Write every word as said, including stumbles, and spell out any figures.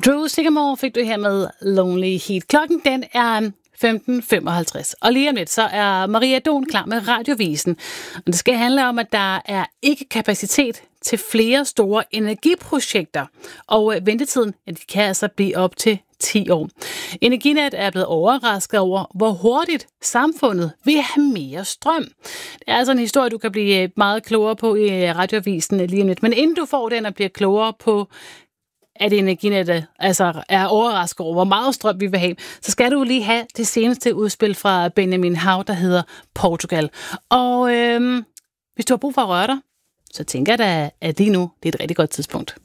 Drew Sycamore fik du her med Lonely Heat. Klokken den er femten femoghalvtreds. Og lige om lidt, så er Maria Don klar med Radiovisen. Og det skal handle om, at der er ikke kapacitet til flere store energiprojekter. Og ventetiden, ja, de kan altså blive op til ti år. Energinet er blevet overrasket over, hvor hurtigt samfundet vil have mere strøm. Det er altså en historie, du kan blive meget klogere på i Radiovisen lige om lidt. Men inden du får den og bliver klogere på, at Energinet altså er overrasket over, hvor meget strøm vi vil have, så skal du lige have det seneste udspil fra Benjamin Hav, der hedder Portugal. Og øhm, hvis du har brug for at røre dig, så tænker jeg da, at lige nu det er et rigtig godt tidspunkt.